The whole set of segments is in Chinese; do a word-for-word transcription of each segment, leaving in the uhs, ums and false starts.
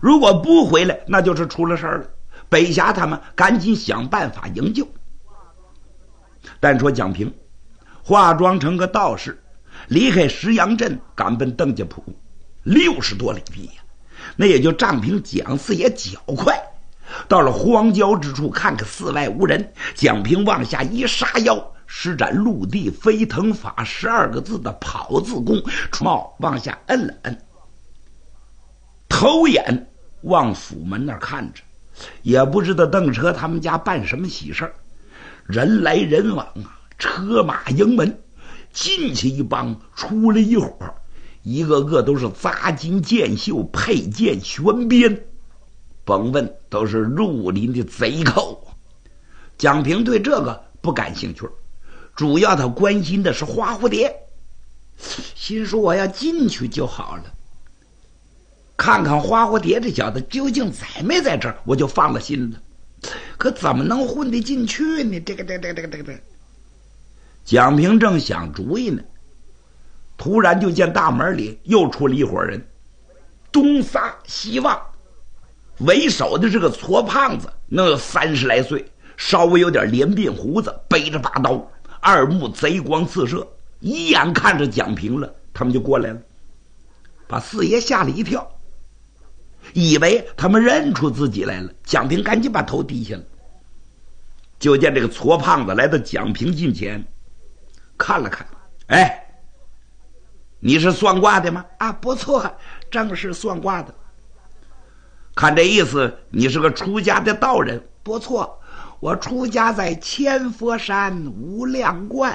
如果不回来，那就是出了事儿了。北侠他们赶紧想办法营救。但说蒋平化妆成个道士，离开石阳镇，赶奔邓家堡，六十多里地呀，那也就仗凭蒋四爷脚快。到了荒郊之处，看看四外无人，蒋平往下一杀腰，施展陆地飞腾法十二个字的跑字功，帽往下摁了摁，头眼往府门那儿看着，也不知道邓车他们家办什么喜事儿，人来人往啊，车马迎门，进去一帮，出来一伙，一个个都是扎金箭袖，佩剑悬鞭，甭问都是绿林的贼寇。蒋平对这个不感兴趣，主要他关心的是花蝴蝶，心说我要进去就好了，看看花蝴蝶这小子究竟在没在这儿，我就放了心了。可怎么能混得进去呢？这个这个这个这个这个，蒋平正想主意呢，突然就见大门里又出了一伙人，东撒西望，为首的这个矬胖子能有三十来岁，稍微有点连鬓胡子，背着把刀，二目贼光四射，一眼看着蒋平了，他们就过来了，把四爷吓了一跳，以为他们认出自己来了。蒋平赶紧把头低下了，就见这个矬胖子来到蒋平近前，看了看，哎，你是算卦的吗？啊，不错，正是算卦的。看这意思，你是个出家的道人。不错，我出家在千佛山无量观。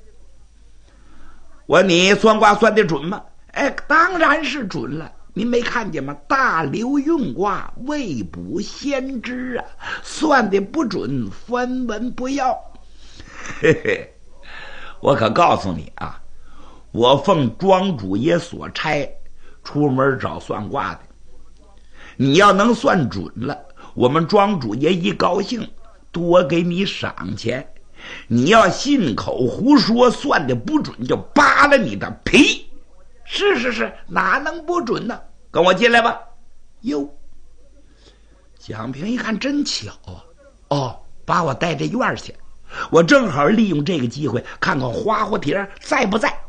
我说你算卦算得准吗？哎，当然是准了。您没看见吗？大流运卦，未卜先知啊，算得不准，分文不要。嘿嘿，我可告诉你啊，我奉庄主爷所差，出门找算卦的。你要能算准了，我们庄主爷一高兴，多给你赏钱。你要信口胡说，算得不准，就扒了你的皮。是是是，哪能不准呢？跟我进来吧。哟，蒋平一看真巧啊，哦，把我带这院去，我正好利用这个机会看看花蝴蝶在不在。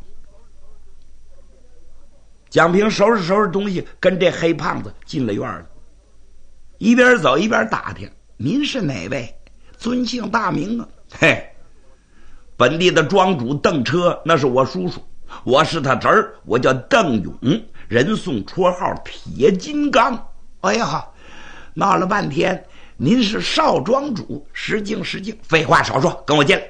蒋平收拾收拾东西，跟这黑胖子进了院了，一边走一边打听，您是哪位？尊姓大名啊？嘿，本地的庄主邓车，那是我叔叔，我是他侄儿，我叫邓勇，人送绰号铁金刚。哎呀，闹了半天，您是少庄主，失敬失敬。废话少说，跟我进来。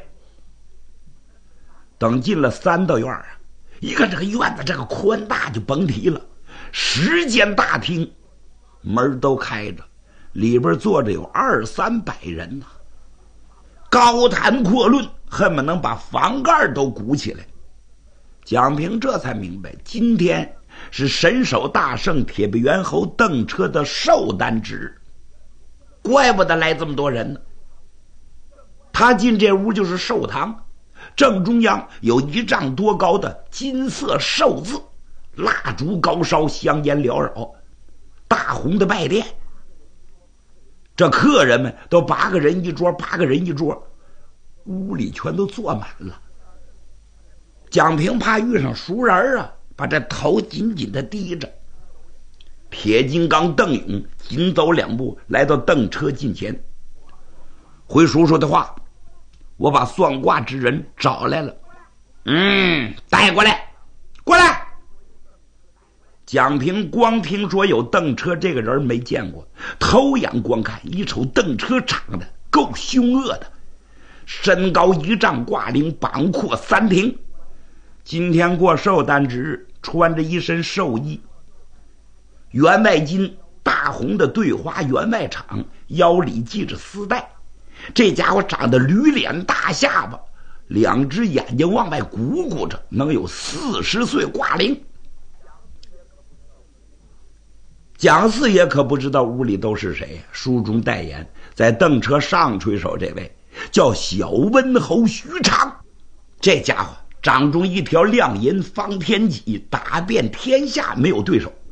等进了三道院啊，一看这个院子这个宽大就甭提了，十间大厅，门都开着，里边坐着有二三百人呐、啊，高谈阔论，恨不能把房盖都鼓起来。蒋平这才明白，今天是神手大圣铁臂猿猴邓车的寿诞之日，怪不得来这么多人呢。他进这屋就是寿堂，正中央有一丈多高的金色寿字，蜡烛高烧，香烟缭绕，大红的拜殿。这客人们都八个人一桌，八个人一桌，屋里全都坐满了。蒋平怕遇上熟人啊，把这头紧紧的低着。铁金刚邓勇紧走两步，来到邓车近前，回叔叔的话，我把算卦之人找来了。嗯，带过来，过来。蒋平光听说有邓车这个人没见过，偷眼观看，一瞅邓车长得够凶恶的，身高一丈，挂领膀阔三庭。今天过寿诞之日，穿着一身寿衣，员外巾，大红的对花员外场，腰里系着丝带。这家伙长得驴脸大下巴，两只眼睛往外鼓鼓着，能有四十岁挂龄。蒋四爷可不知道屋里都是谁，书中代言，在邓车上吹手这位叫小温侯徐长，这家伙掌中一条亮银方天戟，打遍天下没有对手。